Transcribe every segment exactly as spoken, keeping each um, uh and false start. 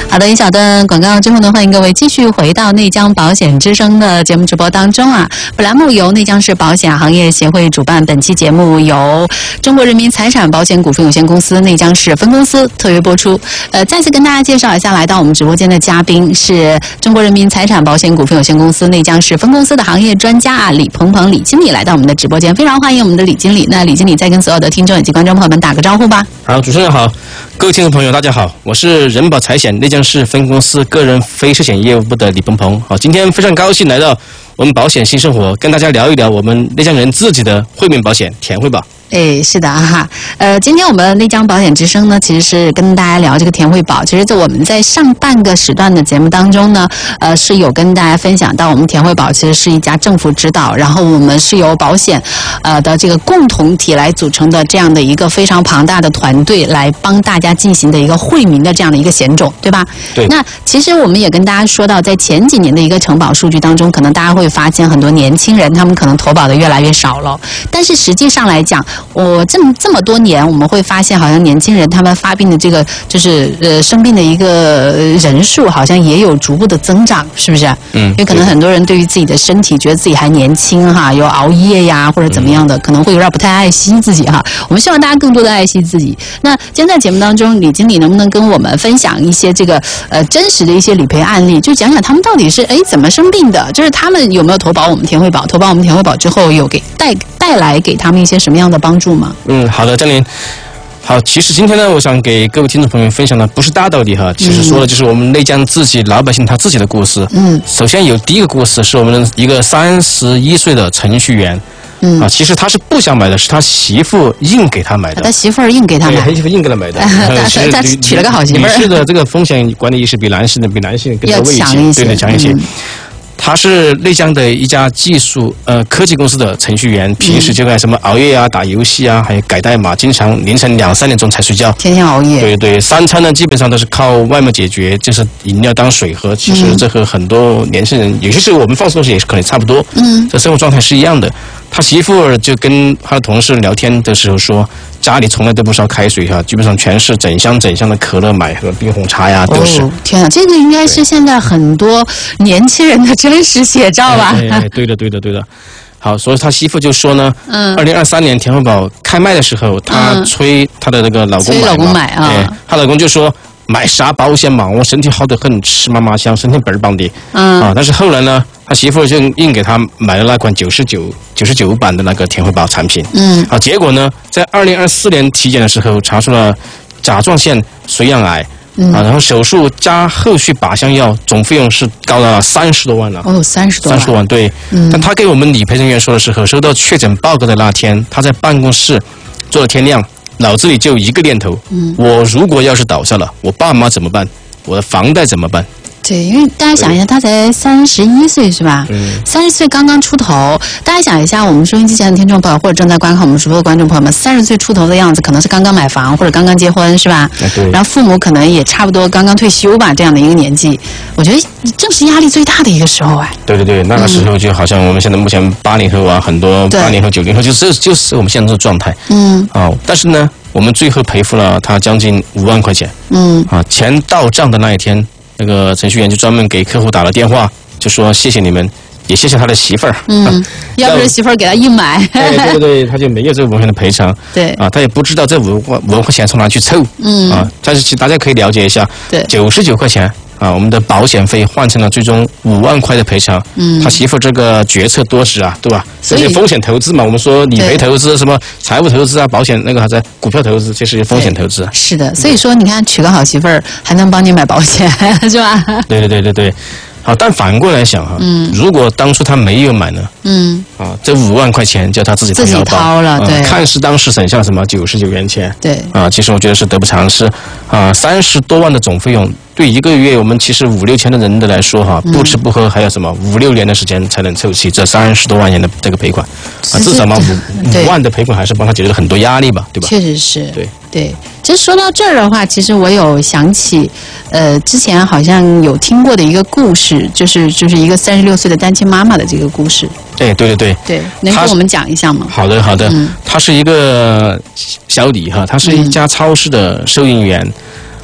好的，一小段广告之后呢，欢迎各位继续回到内江保险之声的节目直播当中啊。本栏目由内江市保险行业协会主办，本期节目由中国人民财产保险股份有限公司内江市分公司特约播出。呃，再次跟大家介绍一下，来到我们直播间的嘉宾是中国人民财产保险股份有限公司内江市分公司的行业专家啊，李鹏鹏李经理来到我们的直播间，非常欢迎我们的李经理。那李经理再跟所有的听众以及观众朋友们打个招呼吧。 好，主持人好，各位听众朋友大家好，我是人保财险内江市分公司个人非寿险业务部的李鹏鹏。好，今天非常高兴来到我们保险新生活，跟大家聊一聊我们内江人自己的惠民保险田惠保。 哎，是的哈，呃，今天我们内江保险之声呢，其实是跟大家聊这个田惠保。其实，在我们在上半个时段的节目当中呢，呃，是有跟大家分享到，我们田惠保其实是一家政府指导，然后我们是由保险呃的这个共同体来组成的这样的一个非常庞大的团队，来帮大家进行的一个惠民的这样的一个险种，对吧？ 对。 那其实我们也跟大家说到，在前几年的一个承保数据当中，可能大家会发现很多年轻人他们可能投保的越来越少了，但是实际上来讲，我这么这么多年，我们会发现，好像年轻人他们发病的这个就是呃生病的一个人数，好像也有逐步的增长，是不是？嗯。因为可能很多人对于自己的身体觉得自己还年轻哈，有熬夜呀或者怎么样的，可能会有点不太爱惜自己哈。我们希望大家更多的爱惜自己。那今天在节目当中，李经理能不能跟我们分享一些这个呃真实的一些理赔案例，就讲讲他们到底是哎怎么生病的，就是他们有没有投保我们田惠保，投保我们田惠保之后有给带带来给他们一些什么样的帮助吗？ 嗯，好的，张琳。好，其实今天呢，我想给各位听众朋友分享的不是大道理哈，其实说的就是我们内江自己老百姓他自己的故事。嗯，首先有第一个故事是我们一个三十一岁的程序员。嗯啊，其实他是不想买的，是他媳妇硬给他买的。 他媳妇儿硬给他买， 他媳妇硬给他买的。 他他娶了个好媳妇儿。 女士的这个风险管理意识比男士的比男性更多一些，对对，强一些。他是内江的一家技术呃科技公司的程序员，平时就干什么熬夜啊、打游戏啊，还有改代码，经常凌晨两三点钟才睡觉， 天天熬夜。 对对，三餐呢基本上都是靠外卖解决，就是饮料当水喝。其实这和很多年轻人，有些时候我们放松时也是可能差不多，嗯，这生活状态是一样的。他媳妇儿就跟他的同事聊天的时候说，家里从来都不烧开水哈，基本上全是整箱整箱的可乐买和冰红茶呀，都是。哦、天啊，这个应该是现在很多年轻人的真实写照吧？哎, 哎，对的，对的，对的。好，所以他媳妇就说呢，嗯，二零二三年田惠保开卖的时候，他催他的那个老公买嘛， 催老公买啊， 哎，他老公就说。买啥保险嘛？我身体好得很，吃嘛嘛香，身体倍儿棒的。嗯啊，但是后来呢，他媳妇就硬给他买了那款九十九九十九版的那个田惠保产品。嗯啊，结果呢，在二零二四年体检的时候查出了甲状腺髓样癌。嗯啊，然后手术加后续靶向药，总费用是高达三十多万了。 哦，三十多万。 三十多万，对。嗯。但他给我们理赔人员说的时候，收到确诊报告的那天，他在办公室做了天亮。脑子里就一个念头，嗯，我如果要是倒下了，我爸妈怎么办？我的房贷怎么办？ 对，因为大家想一下，他才三十一岁是吧？嗯，三十岁刚刚出头。大家想一下，我们收音机前的听众朋友或者正在观看我们直播的观众朋友们，三十岁出头的样子，可能是刚刚买房或者刚刚结婚，是吧？对。然后父母可能也差不多刚刚退休吧，这样的一个年纪，我觉得正是压力最大的一个时候哎。 对对对，那个时候就好像我们现在目前八零后啊，很多八零后、九零后，就是就是我们现在这个状态。嗯。哦，但是呢，我们最后赔付了他将近五万块钱。嗯。啊，钱到账的那一天。那个程序员就专门给客户打了电话，就说谢谢你们，也谢谢他的媳妇儿。嗯，啊、 要不是媳妇儿给他硬买， 对对对，他就没有这五万块钱的赔偿。对啊，他也不知道这五万五万块钱从哪去凑。嗯啊，但是其实大家可以了解一下，对，九十九块钱啊，我们的保险费换成了最终五万块的赔偿。嗯，他媳妇这个决策多值啊，对吧？这些风险投资嘛，我们说理赔投资、什么财务投资啊、保险那个还在股票投资，这是风险投资。 是的，所以说你看，娶个好媳妇儿还能帮你买保险，是吧？ 对对对对对。好，但反过来想哈，嗯，如果当初他没有买呢，嗯，啊，这五万块钱叫他自己自己掏了，对， 看似当时省下了什么九十九元钱， 对， 啊，其实我觉得是得不偿失，啊，三十多万的总费用，对一个月我们其实五六千的人的来说哈，不吃不喝还有什么五六年的时间才能凑齐这三十多万元的这个赔款，啊，至少嘛五五万的赔款还是帮他解决了很多压力吧，对吧？ 确实是， 对对。其实说到这儿的话，其实我有想起，呃，之前好像有听过的一个故事，就是就是一个三十六岁的单亲妈妈的这个故事。 对对对对， 对，能跟我们讲一下吗？ 好的好的，嗯，他是一个小李哈，他是一家超市的收银员。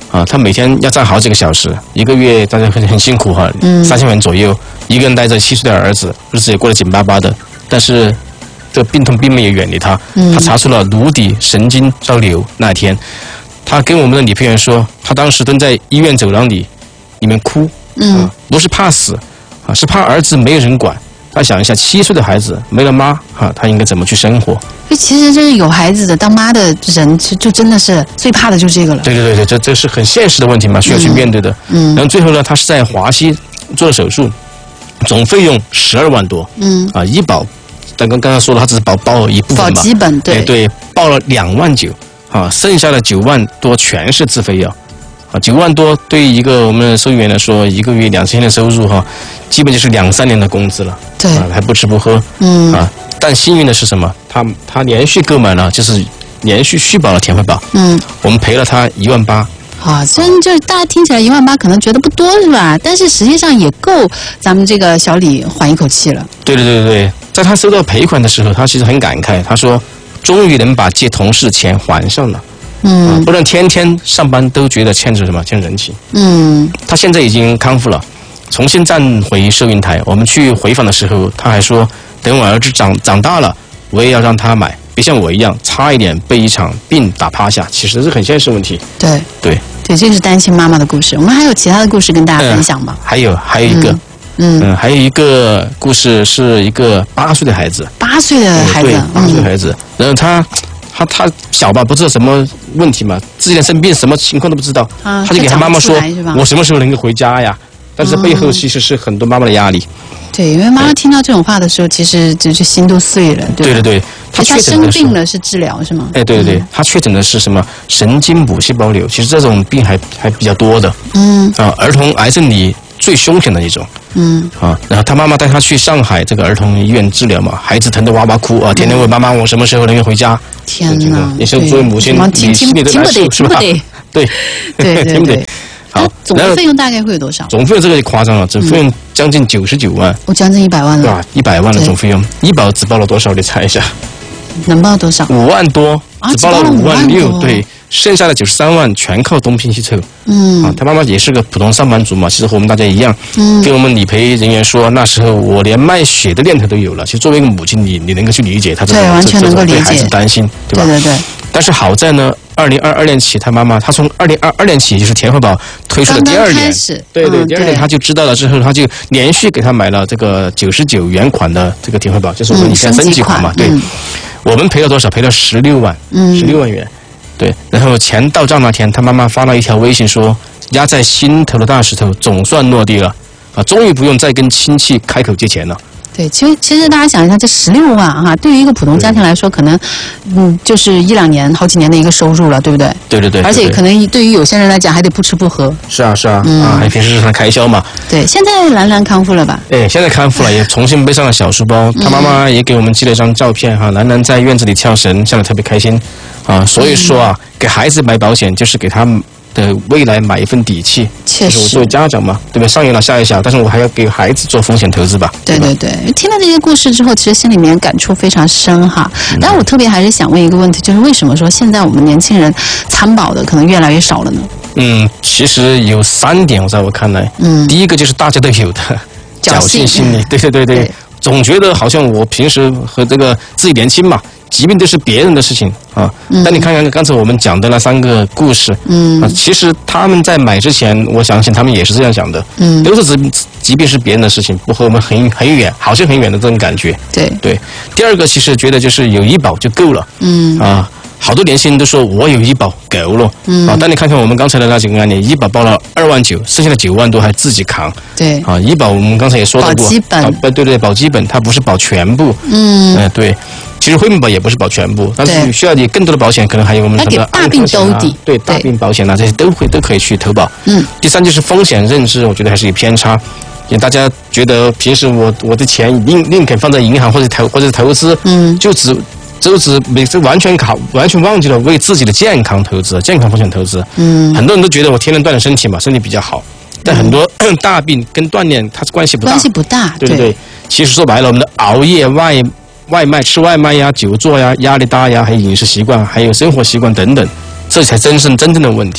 啊，他每天要站好几个小时，一个月大家很很辛苦哈，嗯，三千元左右，一个人带着七岁的儿子，日子也过得紧巴巴的，但是这病痛并没有远离他，嗯，他查出了颅底神经招瘤。那天，他跟我们的理赔员说，他当时蹲在医院走廊里，里面哭，嗯，啊、不是怕死，啊，是怕儿子没有人管。他想一下，七岁的孩子没了妈，哈、啊，他应该怎么去生活？ 其实就是有孩子的当妈的人，就真的是最怕的就是这个了。 对对对对，这这是很现实的问题嘛，需要去面对的。嗯。然后最后呢，他是在华西做了手术，总费用十二万多。嗯。啊，医保，但刚刚刚说了，他只是保报了一部分嘛。 保基本对。 对，报了两万九，啊，剩下的九万多全是自费药。啊，九万多对于一个我们收银员来说，一个月两千的收入哈，基本就是两三年的工资了。 对。 啊，还不吃不喝。嗯。啊。但幸运的是什么？他他连续购买了，就是连续续保了田惠保。嗯，我们赔了他一万八。 啊，虽然就是大家听起来一万八可能觉得不多是吧？但是实际上也够咱们这个小李缓一口气了。 对对对对对，在他收到赔款的时候，他其实很感慨，他说终于能把借同事钱还上了。嗯、啊，不然天天上班都觉得欠着什么，欠人情。嗯，他现在已经康复了，重新站回收银台。我们去回访的时候，他还说。等我儿子长长大了，我也要让他买，别像我一样，差一点被一场病打趴下。其实是很现实问题。 对对对，这是单亲妈妈的故事。我们还有其他的故事跟大家分享吗？ 呃、还有还有一个，嗯 嗯, 嗯，还有一个故事是一个八岁的孩子， 八岁的孩子， 对，八岁的孩子，嗯、然后他他他小吧，不知道什么问题嘛，自己生病什么情况都不知道，啊、他就给他妈妈说，我什么时候能够回家呀？但是背后其实是很多妈妈的压力。 对，因为妈妈听到这种话的时候，其实就是心都碎了。 对对对， 他确诊生病了是治疗是吗？ 哎，对对对，他确诊的是什么神经母细胞瘤？其实这种病还还比较多的。嗯。啊，儿童癌症里最凶险的一种。嗯。啊，然后他妈妈带他去上海这个儿童医院治疗嘛，孩子疼得哇哇哭啊，天天问妈妈我什么时候能够回家？ 天哪！ 也是作为母亲，你心里都难受是吧？对对对对对。好， 总费用大概会有多少？ 总费用这个就夸张了，总费用将近九十九万。 我、哦、将近一百万了。 对吧？一百万的总费用，医保只报了多少？你猜一下？ 能报多少？ 五万多， 啊、 只报了五万六。对，剩下的九十三万全靠东拼西凑。嗯。啊，他妈妈也是个普通上班族嘛，其实和我们大家一样。嗯。跟我们理赔人员说，那时候我连卖血的念头都有了。其实作为一个母亲，你你能够去理解他这种这种对孩子担心，对吧？ 对对对。 但是好在呢。二零二二年起，他妈妈，他从二零二二年起，也就是田惠保推出的第二年，对对，第二年他就知道了之后，他就连续给他买了这个九十九元款的这个田惠保，就是我们以前升级款嘛，对，我们赔了多少？赔了十六万，十六万元，对，然后钱到账那天，他妈妈发了一条微信说，压在心头的大石头总算落地了，啊，终于不用再跟亲戚开口借钱了。 对，其实其实大家想一下，这十六万哈、啊，对于一个普通家庭来说，可能嗯就是一两年、好几年的一个收入了，对不对？ 对对对。 而且可能对于有些人来讲，还得不吃不喝。 是啊是啊，嗯、啊，还有平时日常开销嘛。 对，现在兰兰康复了吧？ 哎，现在康复了，也重新背上了小书包。他妈妈也给我们寄了一张照片哈，兰兰在院子里跳绳，笑得特别开心啊。所以说啊，给孩子买保险就是给他们的未来买一份底气， 确实， 我作为家长嘛，对不对？上有老下有小，但是我还要给孩子做风险投资吧。 对对对，听到这些故事之后，其实心里面感触非常深哈。但我特别还是想问一个问题，就是为什么说现在我们年轻人参保的可能越来越少了呢？ 嗯，其实有三点，我在我看来，嗯，第一个就是大家都有的侥幸心理，对对对对，总觉得好像我平时和这个自己年轻嘛。疾病都是别人的事情啊，嗯、但你看看刚才我们讲的那三个故事，嗯，啊，其实他们在买之前，我相信他们也是这样想的，嗯，都是疾疾病是别人的事情，不和我们很很远，好像很远的这种感觉， 对对。第二个其实觉得就是有医保就够了，嗯啊，好多年轻人都说我有医保够了，嗯啊，但你看看我们刚才的那几个案例，医保报了二万九，剩下的九万多还自己扛， 对啊， 医保我们刚才也说到过， 保基本， 啊，对对，保基本它不是保全部，嗯，哎对。其实惠民保也不是保全部，但是需要你更多的保险，可能还有我们什么大病兜底， 对大病保险啊，这些都会都可以去投保。嗯，第三就是风险认知，我觉得还是有偏差，因为大家觉得平时我我的钱宁宁肯放在银行或者投或者投资，嗯，就只就只每次完全考完全忘记了为自己的健康投资，健康风险投资。嗯，很多人都觉得我天天锻炼身体嘛，身体比较好，但很多大病跟锻炼它是关系不大， 关系不大， 对对对。其实说白了，我们的熬夜外。外卖吃外卖呀，久坐呀，压力大呀，还有饮食习惯，还有生活习惯等等，这才真正真正的问题。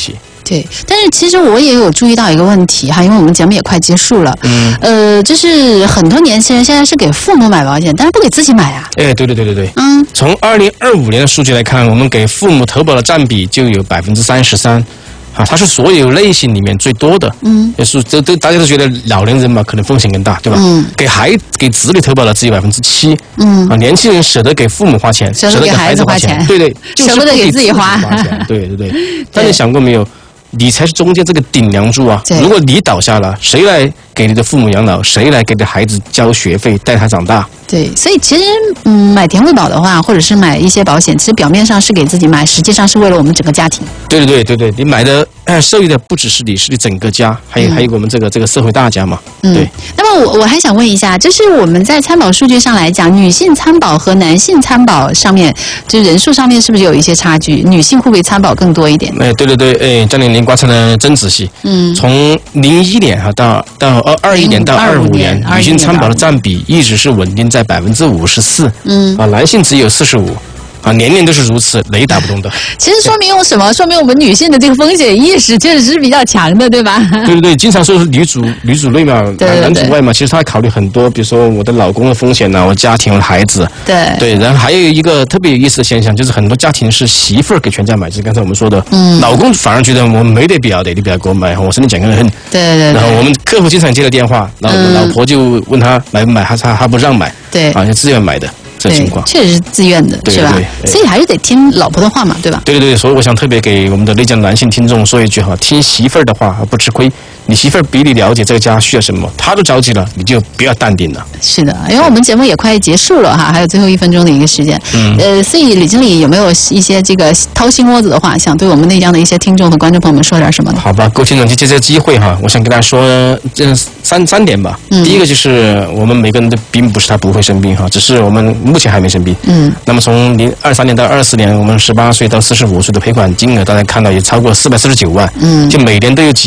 对，但是其实我也有注意到一个问题哈，因为我们节目也快结束了，嗯，呃，就是很多年轻人现在是给父母买保险，但是不给自己买啊。 哎，对对对对对， 嗯， 从二零二五年的数据来看，我们给父母投保的占比就有百分之三十三。啊，它是所有类型里面最多的，嗯，就是这都大家都觉得老年人嘛，可能风险更大，对吧？嗯，给孩给子女投保的只有百分之七，嗯，啊，年轻人舍得给父母花钱， 舍得给孩子花钱， 对对， 舍不得给自己花， 对对对。但你想过没有，你才是中间这个顶梁柱啊！如果你倒下了，谁来给你的父母养老？谁来给你的孩子交学费，带他长大？ 对，所以其实嗯，买田惠保的话，或者是买一些保险，其实表面上是给自己买，实际上是为了我们整个家庭。 对对对对对，你买的呃受益的不只是你，是你整个家，还有、嗯、还有我们这个这个社会大家嘛。嗯，对。 那么我我还想问一下，就是我们在参保数据上来讲，女性参保和男性参保上面，就人数上面是不是有一些差距？女性会不会参保更多一点？ 哎，对对对，哎，张玲玲观察的真仔细。嗯，从零一年哈到到二二一年到二五年，女性参保的占比一直是稳定在百分之五十四。嗯，啊，男性只有四十五。啊，年年都是如此，雷打不动的。 其实说明我什么？说明我们女性的这个风险意识确实是比较强的，对吧？ 对对对，经常说是女主女主内嘛，对对对男主外嘛。其实他考虑很多，比如说我的老公的风险呐、啊，我家庭、我的孩子。 对对。 然后还有一个特别有意思的现象，就是很多家庭是媳妇儿给全家买，就是刚才我们说的，嗯，老公反而觉得我没得必要的，你不要给我买，我身体健康得很。 对对对。 然后我们客户经常接了电话，然后老婆就问他买不买，他他他不让买， 对， 啊，就自愿买的。这情况确实是自愿的， 对是吧？ 对对， 所以还是得听老婆的话嘛，对吧？ 对对对，所以我想特别给我们的内江男性听众说一句哈，听媳妇儿的话不吃亏。你媳妇儿比你了解这个家需要什么，她都着急了，你就不要淡定了。 是的，因为我们节目也快结束了哈，还有最后一分钟的一个时间。嗯。呃，所以李经理有没有一些这个掏心窝子的话，想对我们内江的一些听众和观众朋友们说点什么呢？ 好吧，各位听众，就借这个机会哈，我想跟大家说这三三点吧。嗯。第一个就是我们每个人都并不是他不会生病哈，只是我们目前还没生病。嗯。那么从零二三年到二四年，我们十八岁到四十五岁的赔款金额，大家看到也超过四百四十九万。嗯。就每年都有几。